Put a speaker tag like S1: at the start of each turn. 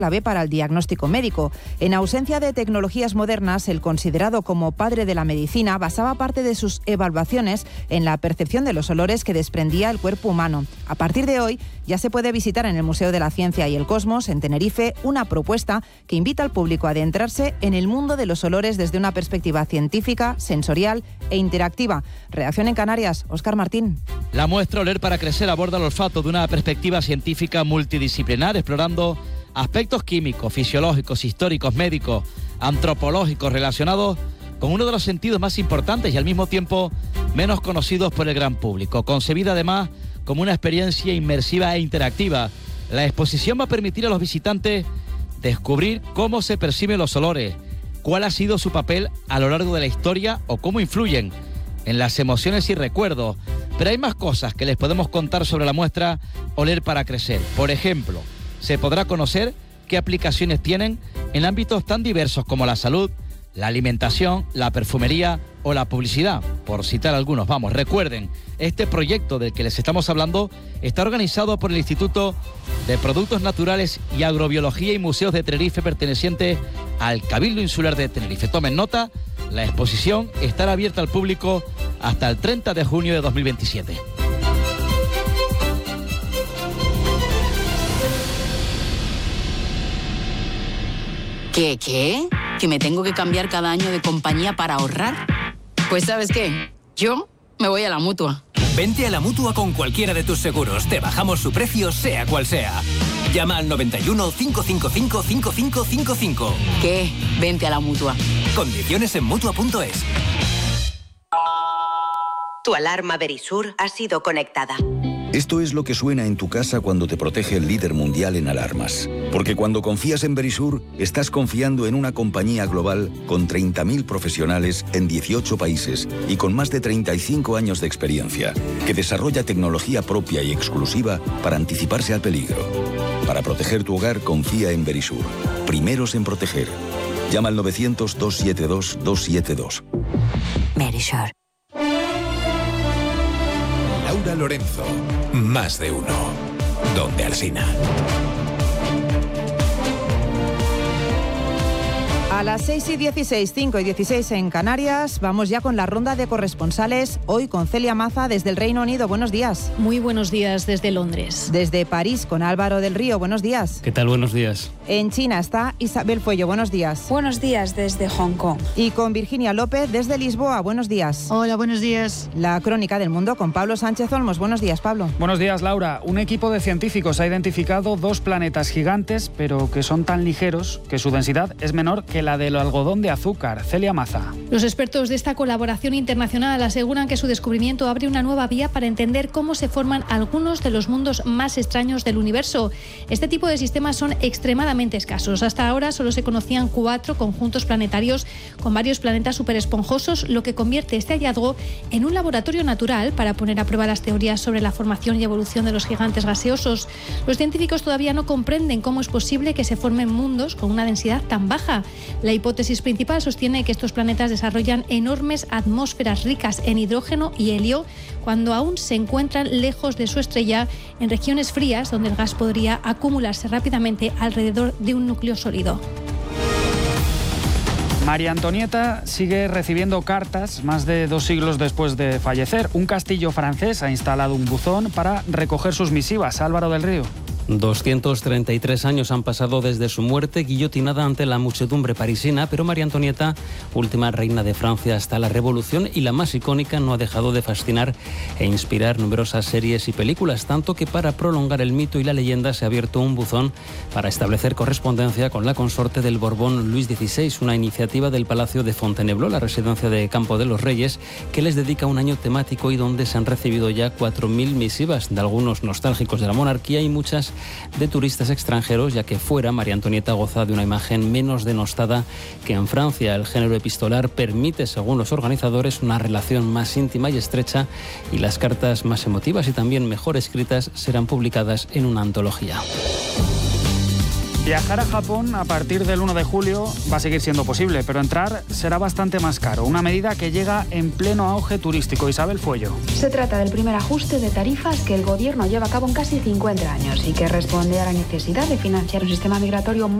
S1: clave para el diagnóstico médico. En ausencia de tecnologías modernas, el considerado como padre de la medicina basaba parte de sus evaluaciones en la percepción de los olores que desprendía el cuerpo humano. A partir de hoy, ya se puede visitar en el Museo de la Ciencia y el Cosmos, en Tenerife, una propuesta que invita al público a adentrarse en el mundo de los olores desde una perspectiva científica, sensorial e interactiva. Redacción en Canarias, Óscar Martín.
S2: La muestra Oler para Crecer aborda el olfato de una perspectiva científica multidisciplinar, explorando aspectos químicos, fisiológicos, históricos, médicos, antropológicos relacionados con uno de los sentidos más importantes y al mismo tiempo menos conocidos por el gran público. Concebida además como una experiencia inmersiva e interactiva, la exposición va a permitir a los visitantes descubrir cómo se perciben los olores, cuál ha sido su papel a lo largo de la historia o cómo influyen en las emociones y recuerdos. Pero hay más cosas que les podemos contar sobre la muestra Oler para Crecer. Por ejemplo, se podrá conocer qué aplicaciones tienen en ámbitos tan diversos como la salud, la alimentación, la perfumería o la publicidad, por citar algunos. Vamos, recuerden, este proyecto del que les estamos hablando está organizado por el Instituto de Productos Naturales y Agrobiología y Museos de Tenerife, perteneciente al Cabildo Insular de Tenerife. Tomen nota, la exposición estará abierta al público hasta el 30 de junio de 2027.
S3: ¿Qué? ¿Que me tengo que cambiar cada año de compañía para ahorrar? Pues ¿sabes qué? Yo me voy a la Mutua.
S4: Vente a la Mutua con cualquiera de tus seguros. Te bajamos su precio, sea cual sea. Llama al 91 555 5555.
S3: ¿Qué? Vente a la Mutua.
S4: Condiciones en Mutua.es.
S5: Tu alarma Verisur ha sido conectada.
S6: Esto es lo que suena en tu casa cuando te protege el líder mundial en alarmas. Porque cuando confías en Verisur, estás confiando en una compañía global con 30.000 profesionales en 18 países y con más de 35 años de experiencia, que desarrolla tecnología propia y exclusiva para anticiparse al peligro. Para proteger tu hogar, confía en Verisur. Primeros en proteger. Llama al 900-272-272.
S3: Verisur.
S7: Laura Lorenzo, más de uno. Donde Alsina.
S1: A las 6:16, 5:16 en Canarias, vamos ya con la ronda de corresponsales, hoy con Celia Maza desde el Reino Unido. Buenos días.
S8: Muy buenos días desde Londres.
S1: Desde París con Álvaro del Río. Buenos días.
S9: ¿Qué tal? Buenos días.
S1: En China está Isabel Fuello. Buenos días.
S10: Buenos días desde Hong Kong.
S1: Y con Virginia López desde Lisboa. Buenos días.
S11: Hola, buenos días.
S1: La crónica del mundo con Pablo Sánchez Olmos. Buenos días, Pablo.
S12: Buenos días, Laura. Un equipo de científicos ha identificado 2 planetas gigantes, pero que son tan ligeros que su densidad es menor que la del algodón de azúcar. Celia Maza.
S8: Los expertos de esta colaboración internacional aseguran que su descubrimiento abre una nueva vía para entender cómo se forman algunos de los mundos más extraños del universo. Este tipo de sistemas son extremadamente escasos. Hasta ahora solo se conocían 4 conjuntos planetarios con varios planetas superesponjosos, lo que convierte este hallazgo en un laboratorio natural para poner a prueba las teorías sobre la formación y evolución de los gigantes gaseosos. Los científicos todavía no comprenden cómo es posible que se formen mundos con una densidad tan baja. La hipótesis principal sostiene que estos planetas desarrollan enormes atmósferas ricas en hidrógeno y helio cuando aún se encuentran lejos de su estrella, en regiones frías donde el gas podría acumularse rápidamente alrededor de un núcleo sólido.
S12: María Antonieta sigue recibiendo cartas más de 2 siglos después de fallecer. Un castillo francés ha instalado un buzón para recoger sus misivas. Álvaro del Río.
S9: 233 años han pasado desde su muerte, guillotinada ante la muchedumbre parisina, pero María Antonieta, última reina de Francia hasta la Revolución y la más icónica, no ha dejado de fascinar e inspirar numerosas series y películas, tanto que para prolongar el mito y la leyenda se ha abierto un buzón para establecer correspondencia con la consorte del Borbón Luis XVI, una iniciativa del Palacio de Fontainebleau, la residencia de Campo de los Reyes, que les dedica un año temático y donde se han recibido ya 4.000 misivas de algunos nostálgicos de la monarquía y muchas de turistas extranjeros, ya que fuera María Antonieta goza de una imagen menos denostada que en Francia. El género epistolar permite, según los organizadores, una relación más íntima y estrecha, y las cartas más emotivas y también mejor escritas serán publicadas en una antología.
S12: Viajar a Japón a partir del 1 de julio va a seguir siendo posible, pero entrar será bastante más caro. Una medida que llega en pleno auge turístico. Isabel Fuello.
S10: Se trata del primer ajuste de tarifas que el gobierno lleva a cabo en casi 50 años y que responde a la necesidad de financiar un sistema migratorio